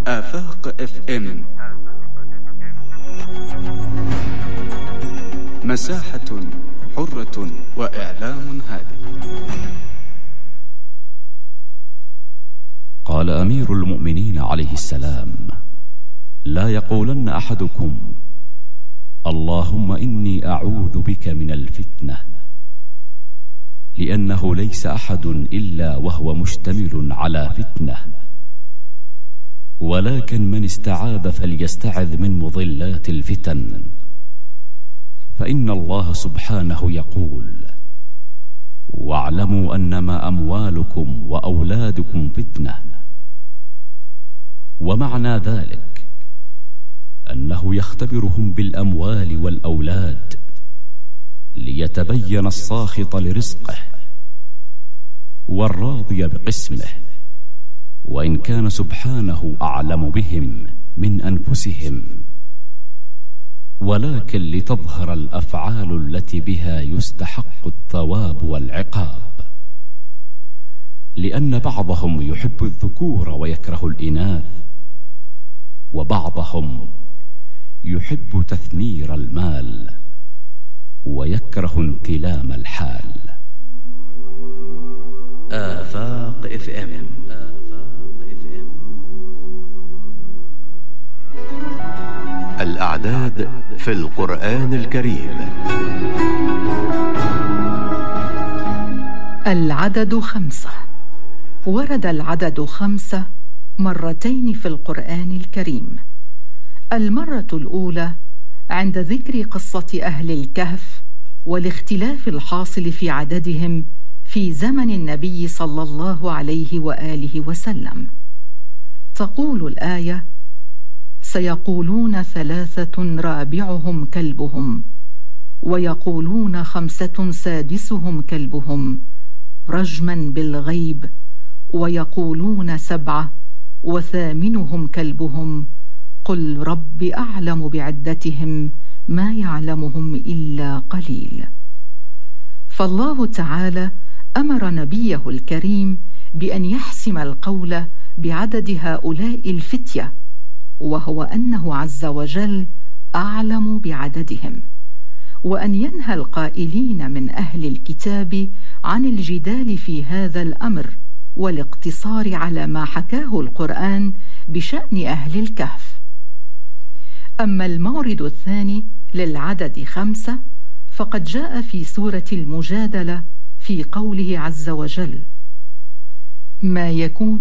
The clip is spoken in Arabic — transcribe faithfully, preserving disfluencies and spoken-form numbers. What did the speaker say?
آفاق اف ام، مساحة حرة وإعلام هادف. قال أمير المؤمنين عليه السلام: لا يقولن أحدكم اللهم إني أعوذ بك من الفتنة، لأنه ليس أحد إلا وهو مشتمل على فتنة، ولكن من استعاذ فليستعذ من مضلات الفتن، فإن الله سبحانه يقول: واعلموا أنما أموالكم وأولادكم فتنة. ومعنى ذلك أنه يختبرهم بالأموال والأولاد ليتبين الساخط لرزقه والراضي بقسمه، وإن كان سبحانه أعلم بهم من أنفسهم، ولكن لتظهر الأفعال التي بها يستحق الثواب والعقاب، لأن بعضهم يحب الذكور ويكره الإناث، وبعضهم يحب تثمير المال ويكره انكلام الحال. آفاق اف ام. الأعداد في القرآن الكريم. العدد خمسة. ورد العدد خمسة مرتين في القرآن الكريم. المرة الأولى عند ذكر قصة أهل الكهف والاختلاف الحاصل في عددهم في زمن النبي صلى الله عليه وآله وسلم. تقول الآية: سيقولون ثلاثة رابعهم كلبهم، ويقولون خمسة سادسهم كلبهم رجما بالغيب، ويقولون سبعة وثامنهم كلبهم قل رب أعلم بعدتهم ما يعلمهم إلا قليل. فالله تعالى أمر نبيه الكريم بأن يحسم القول بعدد هؤلاء الفتية، وهو أنه عز وجل أعلم بعددهم، وأن ينهى القائلين من أهل الكتاب عن الجدال في هذا الأمر والاقتصار على ما حكاه القرآن بشأن أهل الكهف. أما المورد الثاني للعدد خمسة فقد جاء في سورة المجادلة في قوله عز وجل: ما يكون